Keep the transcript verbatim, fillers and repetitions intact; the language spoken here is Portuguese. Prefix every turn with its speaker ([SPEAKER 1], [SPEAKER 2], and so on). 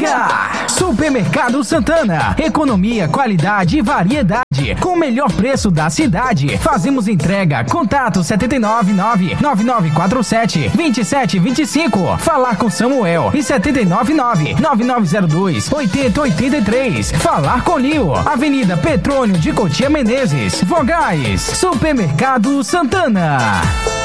[SPEAKER 1] Santana! Supermercado Santana. Economia, qualidade e variedade. Com o melhor preço da cidade. Fazemos entrega. Contato sete nove nove, nove nove quatro sete, dois sete dois cinco. Falar com Samuel. E sete nove nove, nove nove zero dois, oito zero oito três. Falar com Lio. Avenida Petrônio de Cotia Menezes. Vogais. Supermercado Santana.